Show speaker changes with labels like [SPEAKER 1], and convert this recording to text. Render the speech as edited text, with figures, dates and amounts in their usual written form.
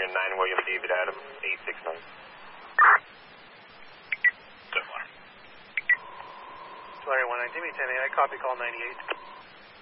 [SPEAKER 1] 9 William David Adam, 869.
[SPEAKER 2] Larry 19, 10 I copy call 98.